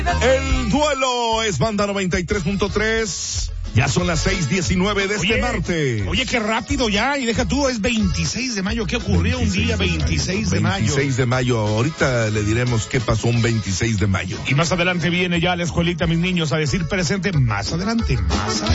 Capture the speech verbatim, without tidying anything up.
El duelo es Banda noventa y tres punto tres. Ya son las seis diecinueve de este oye, martes. Oye, qué rápido ya. Y deja tú, es veintiséis de mayo. ¿Qué ocurrió un día veintiséis de mayo? veintiséis de mayo. Ahorita le diremos qué pasó un veintiséis de mayo. Y más adelante viene ya la escuelita, mis niños, a decir presente. Más adelante, más adelante.